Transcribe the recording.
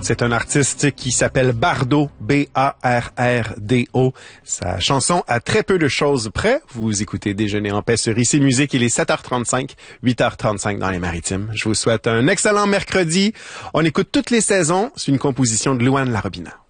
C'est un artiste qui s'appelle Bardo, B-A-R-R-D-O. Sa chanson a très peu de choses près. Vous écoutez Déjeuner en paix sur IC Musique. Il est 7h35, 8h35 dans les Maritimes. Je vous souhaite un excellent mercredi. On écoute toutes les saisons. C'est une composition de Louane Larobina.